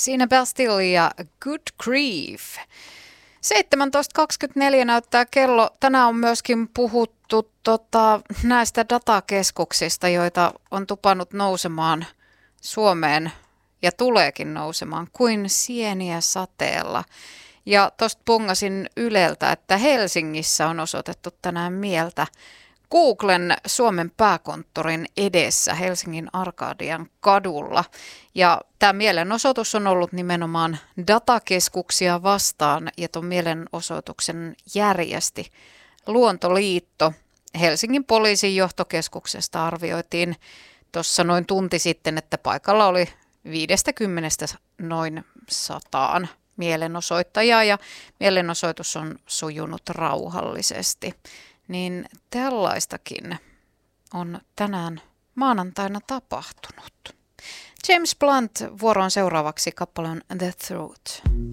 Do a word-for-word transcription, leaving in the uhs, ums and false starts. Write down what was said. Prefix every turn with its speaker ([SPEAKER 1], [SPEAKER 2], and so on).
[SPEAKER 1] Siinä Bastille ja Good Grief. seitsemäntoista kaksikymmentäneljä näyttää kello. Tänään on myöskin puhuttu tota, näistä datakeskuksista, joita on tupannut nousemaan Suomeen ja tuleekin nousemaan kuin sieniä sateella. Ja tuosta pungasin Yleltä, että Helsingissä on osoitettu tänään mieltä Googlen Suomen pääkonttorin edessä Helsingin Arkadian kadulla. Ja tämä mielenosoitus on ollut nimenomaan datakeskuksia vastaan, ja tuon mielenosoituksen järjesti Luontoliitto. Helsingin poliisin johtokeskuksesta arvioitiin tuossa noin tunti sitten, että paikalla oli viidestäkymmenestä noin sataan mielenosoittajaa, ja mielenosoitus on sujunut rauhallisesti. Niin tällaistakin on tänään maanantaina tapahtunut. James Blunt vuoroon seuraavaksi kappaleen The Truth.